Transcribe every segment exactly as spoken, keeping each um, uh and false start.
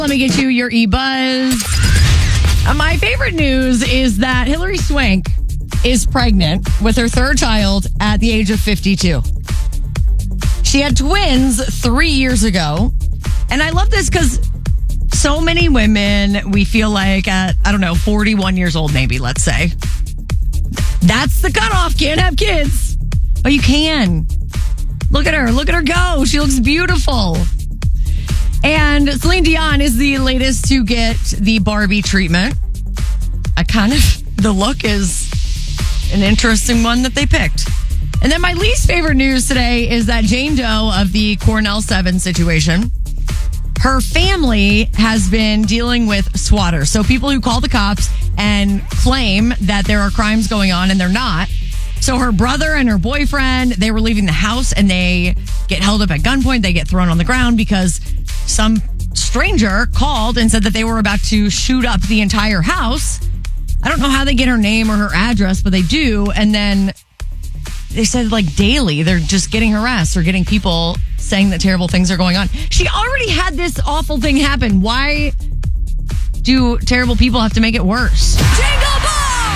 Let me get you your e-buzz. Uh, my favorite news is that Hilary Swank is pregnant with her third child at the age of fifty-two. She had twins three years ago. And I love this because so many women, we feel like at, I don't know, forty-one years old, maybe, let's say. That's the cutoff. Can't have kids. But you can. Look at her. Look at her go. She looks beautiful. And Celine Dion is the latest to get the Barbie treatment. I kind of, the look is an interesting one that they picked. And then my least favorite news today is that Jane Doe of the Cornell seven situation, her family has been dealing with swatters. So people who call the cops and claim that there are crimes going on and they're not. So her brother and her boyfriend, they were leaving the house and they get held up at gunpoint. They get thrown on the ground because some stranger called and said that they were about to shoot up the entire house. I don't know how they get her name or her address, but they do. And then they said like daily, they're just getting harassed or getting people saying that terrible things are going on. She already had this awful thing happen. Why do terrible people have to make it worse? Jingle Ball!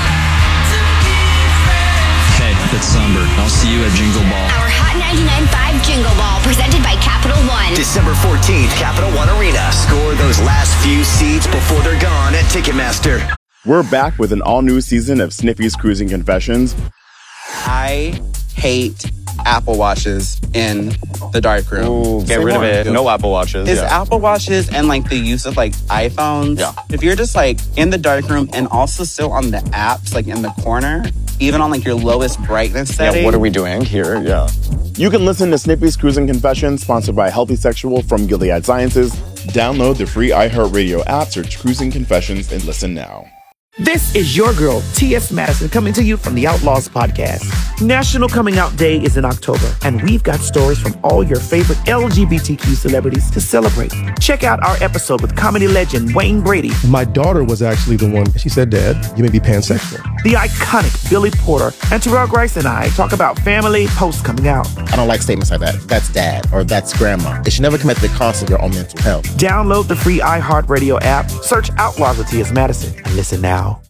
Hey, it's Sunbird. I'll see you at Jingle Ball. Our Hot ninety-nine point five Jingle Ball, presented by Capital One. December fourteenth, Capital One Arena. Score those last few seats before they're gone at Ticketmaster. We're back with an all-new season of Sniffy's Cruising Confessions. I hate Apple Watches in the dark room. Ooh, get rid of it. No Apple Watches. It's yeah. Apple Watches and like the use of like iPhones. Yeah. If you're just like in the dark room and also still on the apps, like in the corner, even on like your lowest brightness setting. Yeah, what are we doing here? Yeah. You can listen to Snippy's Cruising Confessions, sponsored by Healthy Sexual from Gilead Sciences. Download the free iHeartRadio app, search Cruising Confessions, and listen now. This is your girl, T S. Madison, coming to you from the Outlaws Podcast. National Coming Out Day is in October, and we've got stories from all your favorite L G B T Q celebrities to celebrate. Check out our episode with comedy legend Wayne Brady. My daughter was actually the one, she said, Dad, you may be pansexual. The iconic Billy Porter, and Terrell Grice and I talk about family post coming out. I don't like statements like that. That's dad or that's grandma. It should never come at the cost of your own mental health. Download the free iHeartRadio app, search Outlaws with T S. Madison, and listen now.